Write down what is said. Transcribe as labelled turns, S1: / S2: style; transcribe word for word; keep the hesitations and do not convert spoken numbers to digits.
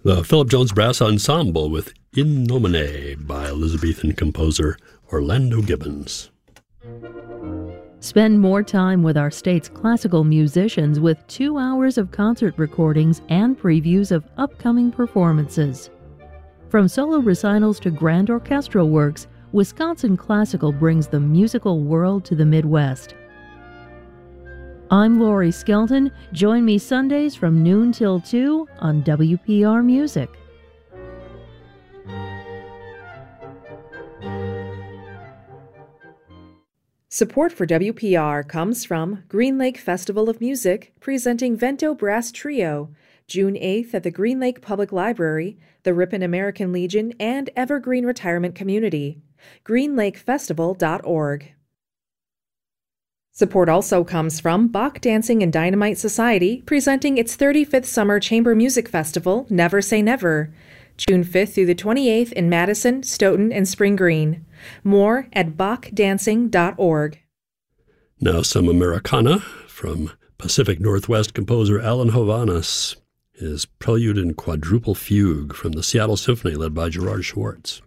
S1: The Philip Jones Brass Ensemble with In Nomine by Elizabethan composer Orlando Gibbons.
S2: Spend more time with our state's classical musicians with two hours of concert recordings and previews of upcoming performances. From solo recitals to grand orchestral works, Wisconsin Classical brings the musical world to the Midwest. I'm Lori Skelton. Join me Sundays from noon till two on W P R Music.
S3: Support for W P R comes from Green Lake Festival of Music, presenting Vento Brass Trio, June eighth at the Green Lake Public Library, the Ripon American Legion, and Evergreen Retirement Community. green lake festival dot org. Support also comes from Bach Dancing and Dynamite Society, presenting its thirty-fifth Summer Chamber Music Festival, Never Say Never, June fifth through the twenty-eighth in Madison, Stoughton, and Spring Green. More at bach dancing dot org.
S1: Now some Americana from Pacific Northwest composer Alan Hovhaness, his Prelude and Quadruple Fugue from the Seattle Symphony led by Gerard Schwartz.